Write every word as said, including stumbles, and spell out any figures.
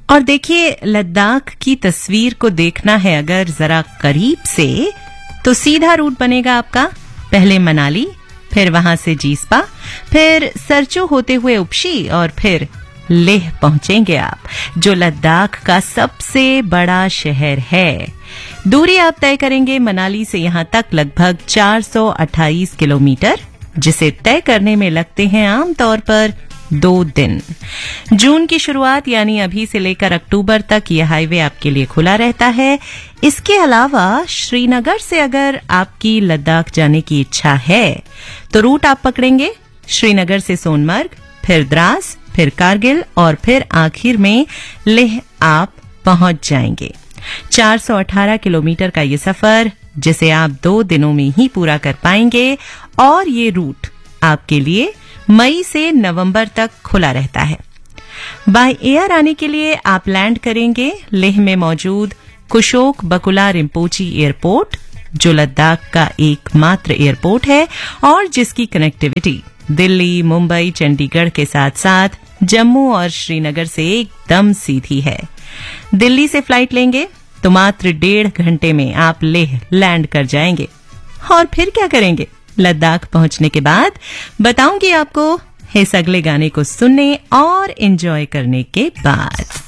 और देखिए, लद्दाख की तस्वीर को देखना है अगर जरा करीब से, तो सीधा रूट बनेगा आपका पहले मनाली, फिर वहां से जीस्पा, फिर सरचू होते हुए उपशी और फिर लेह पहुंचेंगे आप, जो लद्दाख का सबसे बड़ा शहर है। दूरी आप तय करेंगे मनाली से यहां तक लगभग चार सौ अट्ठाईस किलोमीटर, जिसे तय करने में लगते हैं आमतौर पर दो दिन। जून की शुरुआत यानी अभी से लेकर अक्टूबर तक यह हाईवे आपके लिए खुला रहता है। इसके अलावा श्रीनगर से अगर आपकी लद्दाख जाने की इच्छा है तो रूट आप पकड़ेंगे श्रीनगर से सोनमर्ग, फिर द्रास, फिर कारगिल और फिर आखिर में लेह आप पहुंच जाएंगे। चार सौ अठारह किलोमीटर का ये सफर जिसे आप दो दिनों में ही पूरा कर पाएंगे, और ये रूट आपके लिए मई से नवंबर तक खुला रहता है। बाय एयर आने के लिए आप लैंड करेंगे लेह में मौजूद कुशोक बकुला रिम्पोची एयरपोर्ट, जो लद्दाख का एकमात्र एयरपोर्ट है और जिसकी कनेक्टिविटी दिल्ली, मुंबई, चंडीगढ़ के साथ साथ जम्मू और श्रीनगर से एकदम सीधी है। दिल्ली से फ्लाइट लेंगे तो मात्र डेढ़ घंटे में आप लेह लैंड कर जाएंगे। और फिर क्या करेंगे? लद्दाख पहुंचने के बाद बताऊंगी आपको इस अगले गाने को सुनने और एंजॉय करने के बाद।